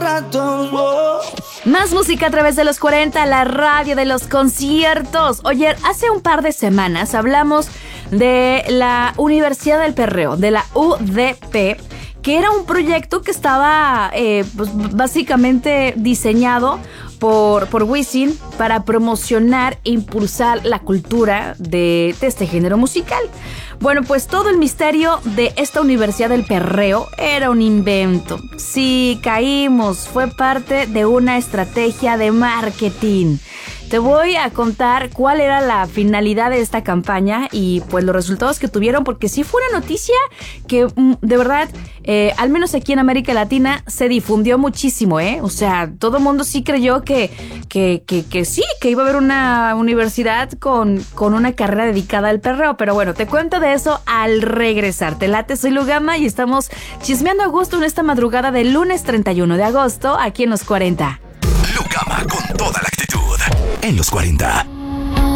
ratos. Oh. Más música a través de los 40, la radio de los conciertos. Oye, hace un par de semanas hablamos de la Universidad del Perreo, de la UDP, que era un proyecto que estaba pues, básicamente diseñado por Wisin para promocionar e impulsar la cultura de este género musical. Bueno, pues todo el misterio de esta Universidad del Perreo era un invento. Sí, caímos, fue parte de una estrategia de marketing. Te voy a contar cuál era la finalidad de esta campaña y pues los resultados que tuvieron, porque sí fue una noticia que de verdad, al menos aquí en América Latina, se difundió muchísimo, ¿eh? O sea, todo el mundo sí creyó que sí, que iba a haber una universidad con una carrera dedicada al perreo. Pero bueno, te cuento de eso al regresar. Te late, soy Lugama y estamos chismeando a gusto en esta madrugada del lunes 31 de agosto aquí en Los 40. Lugama con toda la actitud en Los 40.